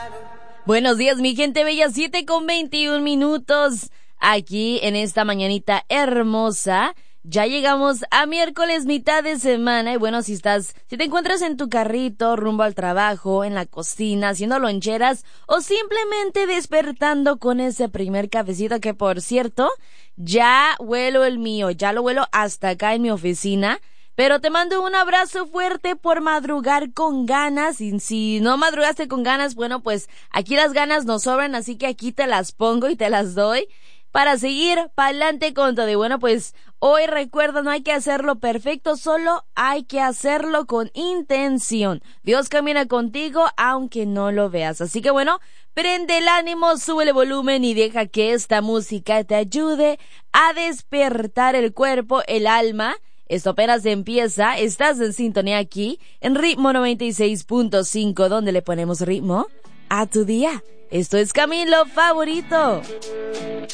Buenos días, mi gente bella, 7:21 aquí en esta mañanita hermosa. Ya llegamos a miércoles, mitad de semana, y bueno, si te encuentras en tu carrito, rumbo al trabajo, en la cocina, haciendo loncheras, o simplemente despertando con ese primer cafecito, que por cierto, ya huelo el mío, ya lo huelo hasta acá en mi oficina. Pero te mando un abrazo fuerte por madrugar con ganas, y si no madrugaste con ganas, bueno, pues aquí las ganas nos sobran, así que aquí te las pongo y te las doy para seguir pa'lante con todo. Y bueno, pues hoy recuerda, no hay que hacerlo perfecto, solo hay que hacerlo con intención. Dios camina contigo aunque no lo veas. Así que bueno, prende el ánimo, sube el volumen y deja que esta música te ayude a despertar el cuerpo, el alma. Esto apenas empieza, estás en sintonía aquí en Ritmo 96.5, donde le ponemos ritmo a tu día. Esto es Camilo Favorito.